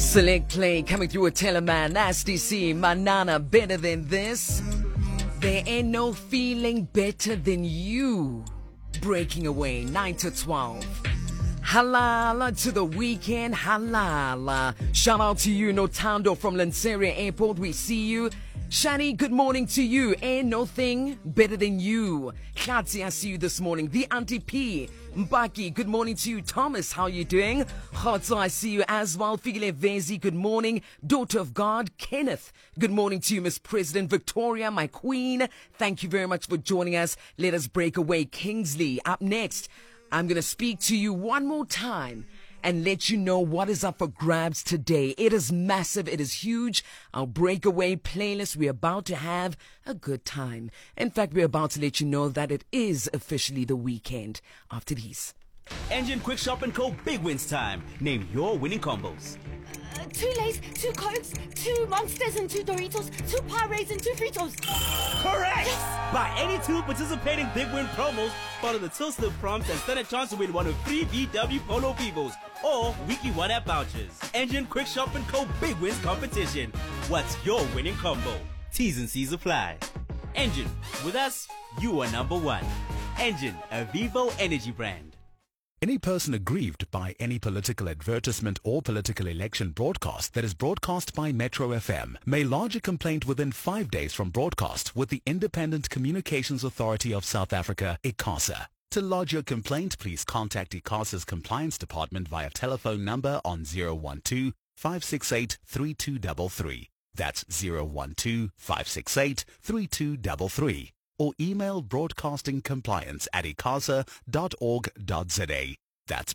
Select play coming through a Teleman, Nasty C, Manana, better than this. There ain't no feeling better than you. Breaking away, 9 to 12. Halala to the weekend, halala. Shout out to you, Notando from Lanseria Airport, we see you. Shani, good morning to you. Ain't no thing better than you. Khatsi, I see you this morning. The Auntie P. Mbaki, good morning to you. Thomas, how you doing? Khotso, I see you as well. Figile Vezi, good morning. Daughter of God, Kenneth, good morning to you. Miss President Victoria, my queen, thank you very much for joining us. Let us break away. Kingsley, up next. I'm going to speak to you one more time and let you know what is up for grabs today. It is massive. It is huge. Our breakaway playlist. We're about to have a good time. In fact, we're about to let you know that it is officially the weekend after these. Engine Quick Shop & Co. Big Wins time. Name your winning combos. 2 Lays, 2 Cokes, 2 Monsters and 2 Doritos, 2 Pyrex and 2 Fritos. Correct! Yes. Buy any 2 participating Big Win promos, follow the 2 slip prompts, and stand a chance to win one of 3 VW Polo Vivos or Weekly One App vouchers. Engine Quick Shop & Co. Big Wins competition. What's your winning combo? T's and C's apply. Engine, with us, you are number one. Engine, a Vivo energy brand. Any person aggrieved by any political advertisement or political election broadcast that is broadcast by Metro FM may lodge a complaint within 5 days from broadcast with the Independent Communications Authority of South Africa, ICASA. To lodge your complaint, please contact ICASA's Compliance Department via telephone number on 012-568-3233. That's 012-568-3233. Or email broadcastingcompliance@icasa.org.za. That's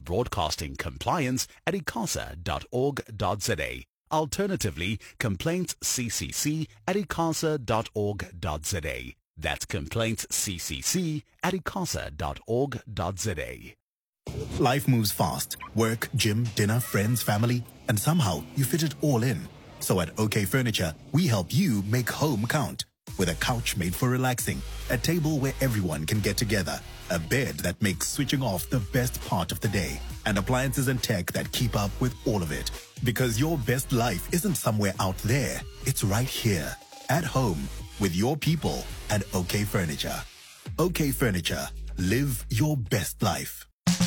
broadcastingcompliance@icasa.org.za. Alternatively, complaintsccc@icasa.org.za. That's complaintsccc@icasa.org.za. Life moves fast. Work, gym, dinner, friends, family, and somehow you fit it all in. So at OK Furniture, we help you make home count. With a couch made for relaxing, a table where everyone can get together, a bed that makes switching off the best part of the day, and appliances and tech that keep up with all of it. Because your best life isn't somewhere out there, it's right here, at home, with your people and OK Furniture. OK Furniture, live your best life.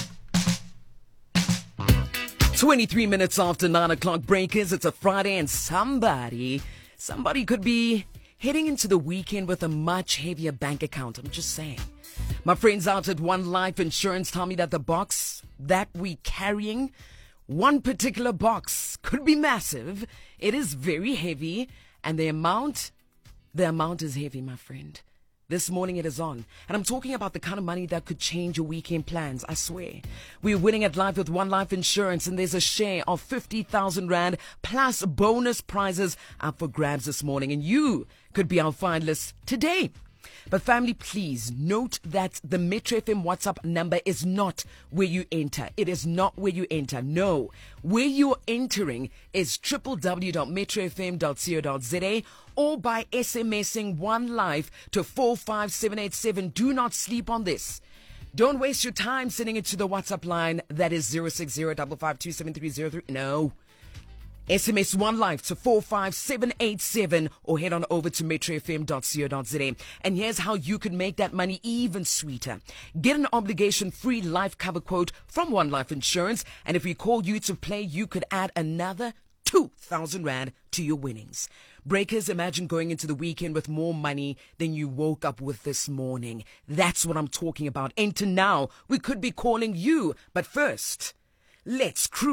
23 minutes after 9 o'clock breakers, it's a Friday and somebody could be heading into the weekend with a much heavier bank account. I'm just saying. My friends out at One Life Insurance tell me that the box that we carrying, one particular box, could be massive. It is very heavy, and the amount is heavy, my friend. This morning it is on. And I'm talking about the kind of money that could change your weekend plans, I swear. We're winning at life with One Life Insurance, and there's a share of 50,000 Rand plus bonus prizes up for grabs this morning. And you could be our finalist today. But family, please note that the Metro FM WhatsApp number is not where you enter. It is not where you enter. No. Where you're entering is www.metrofm.co.za or by SMSing One Life to 45787. Do not sleep on this. Don't waste your time sending it to the WhatsApp line. That is 060-552-7303. No. SMS One Life to 45787 or head on over to metrofm.co.za. And here's how you can make that money even sweeter. Get an obligation-free life cover quote from One Life Insurance, and if we call you to play, you could add another 2,000 Rand to your winnings. Breakers, imagine going into the weekend with more money than you woke up with this morning. That's what I'm talking about. Enter now. We could be calling you, but first, let's cruise.